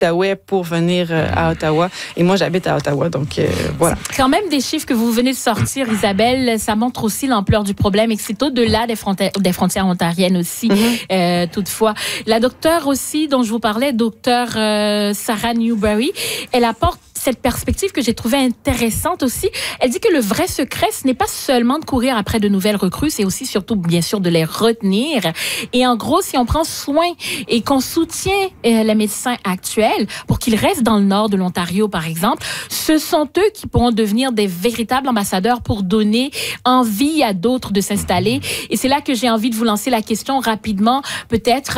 l'Outaouais pour venir à Ottawa. Et moi, j'habite à Ottawa, donc voilà. Quand même des chiffres que vous venez de sortir, Isabelle, ça montre aussi l'ampleur du problème et que c'est au-delà des frontières ontariennes aussi, toutefois. La docteure aussi, dont je vous parlais, docteure Sarah Newberry, elle apporte cette perspective que j'ai trouvée intéressante aussi. Elle dit que le vrai secret, ce n'est pas seulement de courir après de nouvelles recrues, c'est aussi surtout, bien sûr, de les retenir. Et en gros, si on prend soin et qu'on soutient les médecins actuels pour qu'ils restent dans le nord de l'Ontario, par exemple, ce sont eux qui pourront devenir des véritables ambassadeurs pour donner envie à d'autres de s'installer. Et c'est là que j'ai envie de vous lancer la question rapidement, peut-être,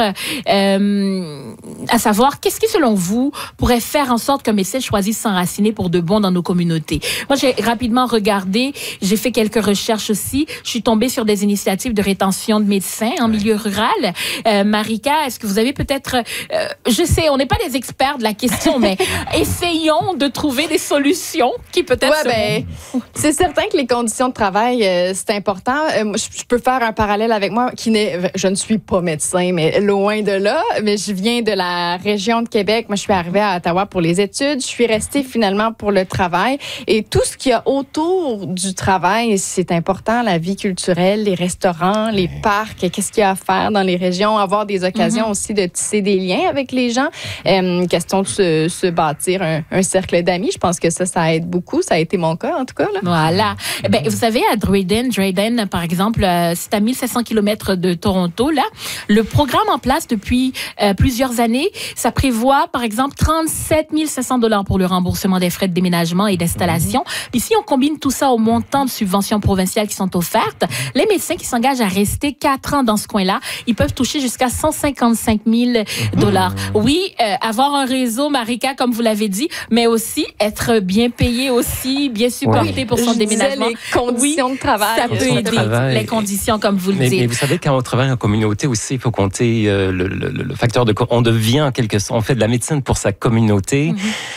à savoir, qu'est-ce qui, selon vous, pourrait faire en sorte qu'un médecin choisisse s'enraciner pour de bon dans nos communautés? Moi, j'ai rapidement regardé, j'ai fait quelques recherches aussi. Je suis tombée sur des initiatives de rétention de médecins en milieu rural. Marika, est-ce que vous avez peut-être... je sais, on n'est pas des experts de la question, mais essayons de trouver des solutions qui peut-être... C'est certain que les conditions de travail, c'est important. Je peux faire un parallèle avec moi, je ne suis pas médecin, mais loin de là. Mais je viens de la région de Québec. Moi, je suis arrivée à Ottawa pour les études. Je suis restée finalement pour le travail. Et tout ce qu'il y a autour du travail, c'est important. La vie culturelle, les restaurants, les parcs, qu'est-ce qu'il y a à faire dans les régions, avoir des occasions aussi de tisser des liens avec les gens. Question de se bâtir un cercle d'amis. Je pense que ça aide beaucoup. Ça a été mon cas, en tout cas. Là. Voilà. Vous savez, à Drayden, par exemple, c'est à 1700 km de Toronto, là. Le programme en place depuis plusieurs années, ça prévoit, par exemple, 37 500 $ pour le remboursement des frais de déménagement et d'installation. Puis si on combine tout ça au montant de subventions provinciales qui sont offertes, les médecins qui s'engagent à rester 4 ans dans ce coin-là, ils peuvent toucher jusqu'à 155 000 $. Oui, avoir un réseau, Marika, comme vous l'avez dit, mais aussi être bien payé aussi, bien supporté pour son déménagement. Les conditions de travail. Ça peut aider, les conditions, comme vous le dites. Mais vous savez, quand on travaille en communauté aussi, il faut compter le facteur de... On devient en quelque sorte... On fait de la médecine pour sa communauté.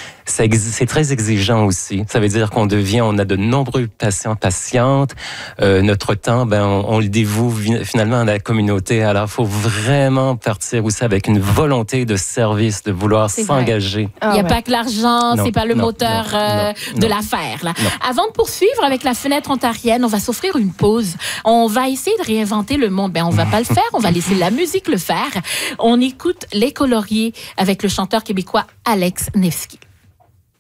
C'est très exigeant aussi. Ça veut dire on a de nombreux patients, patientes. Notre temps, on le dévoue finalement à la communauté. Alors, il faut vraiment partir aussi avec une volonté de service, de vouloir s'engager. Il n'y a pas que l'argent, c'est pas le moteur de l'affaire. Là. Avant de poursuivre avec la fenêtre ontarienne, on va s'offrir une pause. On va essayer de réinventer le monde. On va pas le faire, on va laisser la musique le faire. On écoute Les Coloriers avec le chanteur québécois Alex Nevsky.